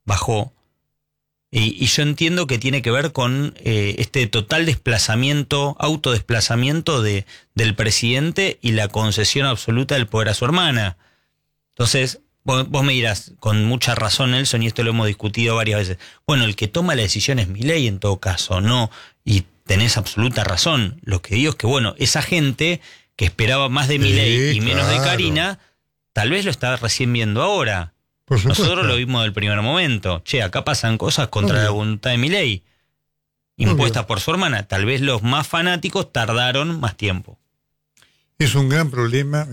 bajó. Y yo entiendo que tiene que ver con este total autodesplazamiento del presidente y la concesión absoluta del poder a su hermana. Entonces, vos me dirás, con mucha razón, Nelson, y esto lo hemos discutido varias veces. Bueno, el que toma la decisión es Milei en todo caso, ¿no? Y tenés absoluta razón. Lo que digo es que, bueno, esa gente que esperaba más de Milei y menos de Karina, tal vez lo está recién viendo ahora. Nosotros lo vimos del primer momento. Che, acá pasan cosas contra la voluntad de Milei, impuestas por su hermana. Tal vez los más fanáticos tardaron más tiempo. Es un gran problema,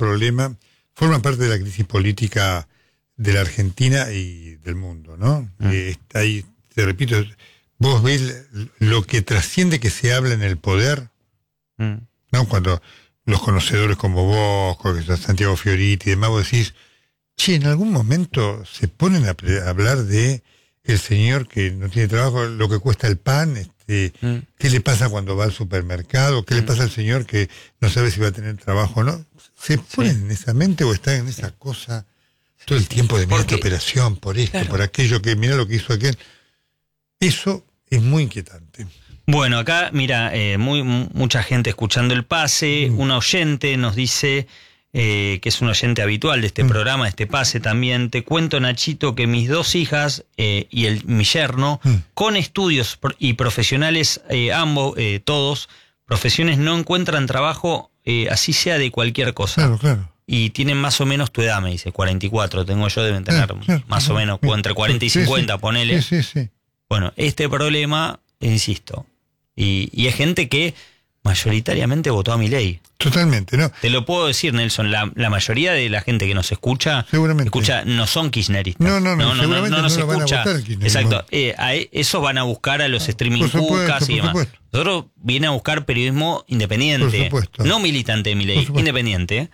Forma parte de la crisis política de la Argentina y del mundo, ¿no? Ahí, te repito, vos ves lo que trasciende que se habla en el poder, ¿no? Cuando los conocedores como vos, Santiago Fioriti y demás, vos decís, che, en algún momento se ponen a hablar de el señor que no tiene trabajo, lo que cuesta el pan, qué le pasa cuando va al supermercado, qué le pasa al señor que no sabe si va a tener trabajo o no. ¿Se ponen en esa mente o están en esa cosa todo el tiempo de mira esta operación, por esto, por aquello, que mira lo que hizo aquel? Eso es muy inquietante. Bueno, acá, mira, mucha gente escuchando el pase. Un oyente nos dice, que es un oyente habitual de este programa, de este pase también: te cuento, Nachito, que mis dos hijas y mi yerno, con estudios y profesionales, ambos, todos, profesiones, no encuentran trabajo, así sea de cualquier cosa. Claro. Y tienen más o menos tu edad, me dice, 44, tengo yo, deben tener más o menos, entre 40 y 50, ponele. Sí. Bueno, este problema, insisto, y es gente que mayoritariamente votó a Milei. Totalmente, ¿no? Te lo puedo decir, Nelson, la mayoría de la gente que nos escucha, no son kirchneristas. No, seguramente no nos escucha. Van a votar. Exacto, eso van a buscar a los streaming cucas y demás. Nosotros viene a buscar periodismo independiente, no militante de Milei, independiente.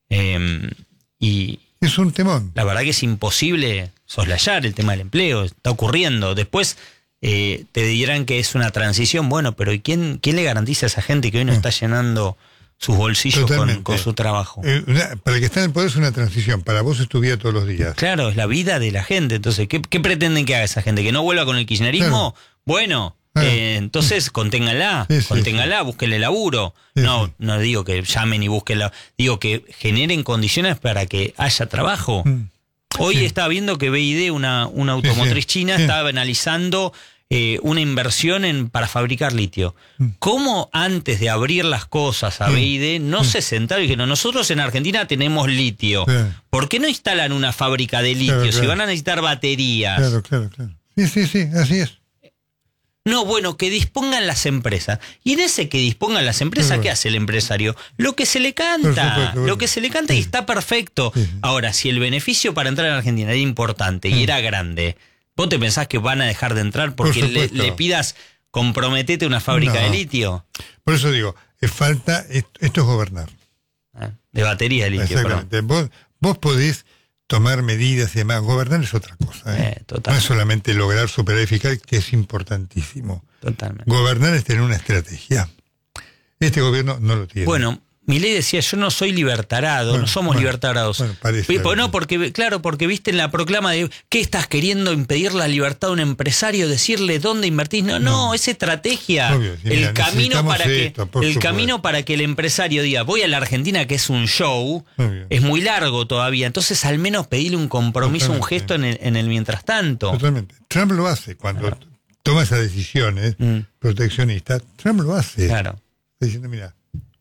Y es un temón. La verdad que es imposible soslayar el tema del empleo, está ocurriendo. Después te dirán que es una transición, bueno, pero ¿y quién le garantiza a esa gente que hoy no está llenando sus bolsillos con su trabajo? Para el que está en el poder es una transición, para vos es tu vida todos los días. Claro, es la vida de la gente. Entonces, ¿qué pretenden que haga esa gente? ¿Que no vuelva con el kirchnerismo? Claro. Bueno, entonces conténganla, búsquenle laburo. No digo que llamen y búsquenla, digo que generen condiciones para que haya trabajo. Hoy estaba viendo que BYD, una automotriz china, estaba analizando una inversión para fabricar litio. ¿Cómo antes de abrir las cosas a BYD no se sentaron y dijeron, nosotros en Argentina tenemos litio? ¿Por qué no instalan una fábrica de litio si van a necesitar baterías? Claro. Sí, así es. No, bueno, que dispongan las empresas. Y en ese que dispongan las empresas, ¿qué hace el empresario? Lo que se le canta. Lo que se le canta y está perfecto. Ahora, si el beneficio para entrar en Argentina era importante y era grande, ¿vos te pensás que van a dejar de entrar porque le pidas comprometete una fábrica de litio? Por eso digo, falta, esto es gobernar. De batería de litio. Exactamente. Vos podés tomar medidas y demás. Gobernar es otra cosa. No es solamente lograr superar eficaz, que es importantísimo. Totalmente. Gobernar es tener una estrategia. Este gobierno no lo tiene. Bueno, Milei decía, yo no soy libertarado, no somos libertarados. Bueno, parece. No, porque viste en la proclama de ¿qué estás queriendo impedir la libertad a un empresario? Decirle dónde invertís. No, es estrategia. Obvio, el camino para que el empresario diga, voy a la Argentina, que es un show, es muy largo todavía. Entonces, al menos pedirle un compromiso, un gesto en el mientras tanto. Totalmente. Trump lo hace cuando toma esas decisiones proteccionistas. Trump lo hace. Claro. Está diciendo, mira,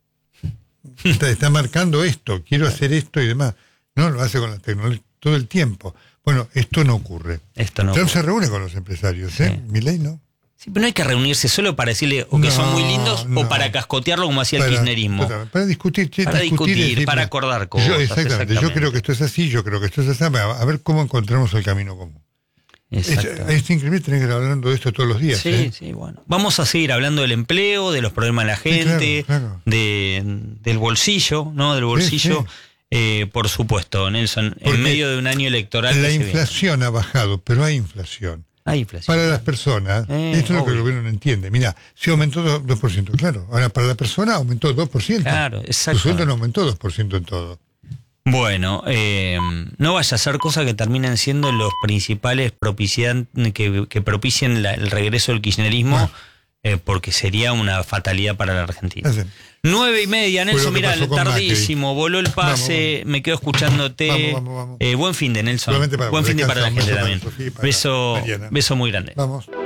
está marcando esto, quiero hacer esto y demás. No, lo hace con la tecnología todo el tiempo. Bueno, esto no ocurre. Trump se reúne con los empresarios, Milei no. Sí, pero no hay que reunirse solo para decirle o que son muy lindos o para cascotearlo como hacía el kirchnerismo. Para discutir, para acordar cosas. Exactamente. Yo creo que esto es así, yo creo que esto es así. A ver cómo encontramos el camino común. Es increíble tener que estar hablando de esto todos los días. Sí, bueno. Vamos a seguir hablando del empleo, de los problemas de la gente, claro. Del bolsillo, ¿no? Del bolsillo, por supuesto, Nelson, porque en medio de un año electoral. La inflación ha bajado, pero hay inflación. Para las personas, esto es lo que el gobierno no entiende. Mira, si aumentó 2%, claro. Ahora, para la persona aumentó 2%. Claro, exacto. Su sueldo no aumentó 2% en todo. Bueno, no vaya a ser cosas que terminen siendo los principales que propicien el regreso del kirchnerismo, porque sería una fatalidad para la Argentina. 9:30, Nelson, mirá, tardísimo, voló el pase, vamos. Me quedo escuchándote. Vamos. Buen fin de, Nelson. Buen fin de para la gente también. Beso muy grande. Vamos.